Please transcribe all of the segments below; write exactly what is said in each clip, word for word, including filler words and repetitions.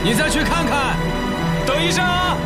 你再去看看。等一下啊！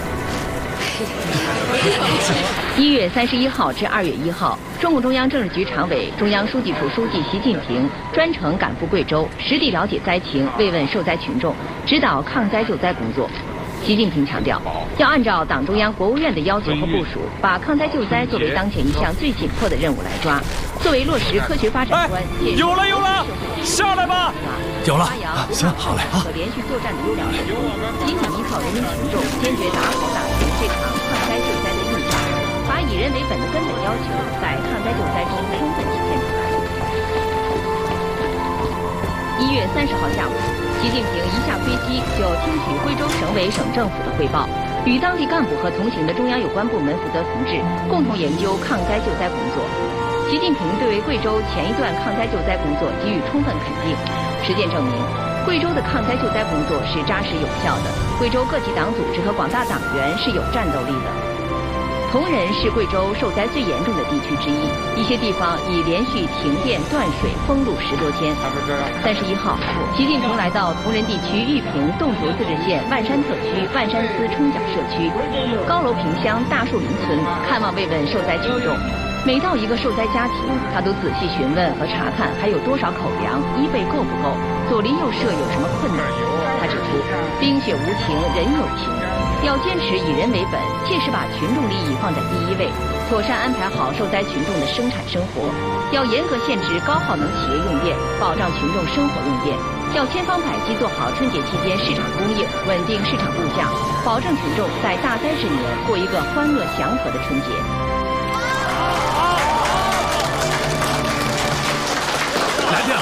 一月三十一号至二月一号，中共中央政治局常委、中央书记处书记习近平专程赶赴贵州，实地了解灾情，慰问受灾群众，指导抗灾救灾工作。习近平强调，要按照党中央、国务院的要求和部署，把抗灾救灾作为当前一项最紧迫的任务来抓，作为落实科学发展观。 哎、有了有了，下来吧。 有了，啊、行，好嘞啊！ 和连续作战的优良成功，紧紧依靠人民群众，坚决打好打平这场抗灾救灾的硬仗，把以人为本的根本要求在抗灾救灾中充分体现出来。一月三十号下午，习近平一下飞机就听取贵州省委省政府的汇报，与当地干部和同行的中央有关部门负责同志共同研究抗灾救灾工作。习近平对为贵州前一段抗灾救灾工作给予充分肯定。实践证明，贵州的抗灾救灾工作是扎实有效的，贵州各级党组织和广大党员是有战斗力的。铜仁是贵州受灾最严重的地区之一，一些地方已连续停电、断水、封路十多天。三十一号，习近平来到铜仁地区玉屏侗族自治县万山特区万山司冲甲社区高楼坪乡大树林村，看望慰问受灾群众。每到一个受灾家庭，他都仔细询问和查看还有多少口粮，衣被够不够，左邻右舍有什么困难。他指出，冰雪无情，人有情，要坚持以人为本，切实把群众利益放在第一位，妥善安排好受灾群众的生产生活，要严格限制高耗能企业用电，保障群众生活用电，要千方百计做好春节期间市场供应，稳定市场物价，保证群众在大灾之年过一个欢乐祥和的春节。 来电了，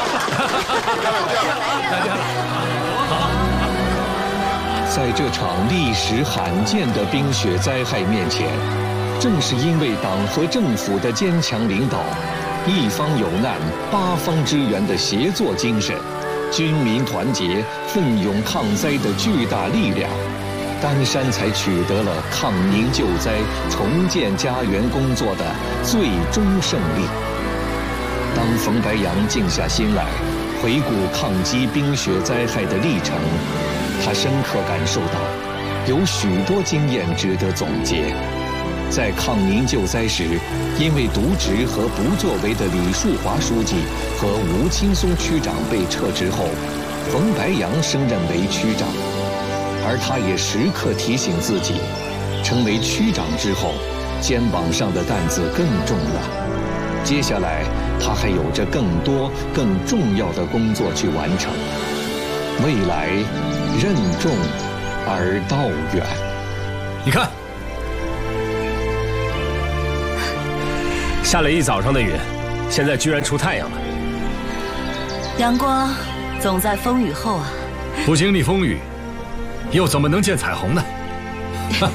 来电了！好， 在这场历时罕见的冰雪灾害面前，正是因为党和政府的坚强领导，一方有难，八方支援的协作精神，军民团结、奋勇抗灾的巨大力量，丹山才取得了抗宁救灾、重建家园工作的最终胜利。当冯白杨静下心来，回顾抗击冰雪灾害的历程，他深刻感受到，有许多经验值得总结。在抗宁救灾时，因为渎职和不作为的李树华书记和吴青松区长被撤职后，冯白杨升任为区长，而他也时刻提醒自己，成为区长之后，肩膀上的担子更重了。接下来，他还有着更多、更重要的工作去完成。未来，任重而道远。 你看，下了一早上的雨，现在居然出太阳了。 阳光总在风雨后啊。 不经历风雨，又怎么能见彩虹呢？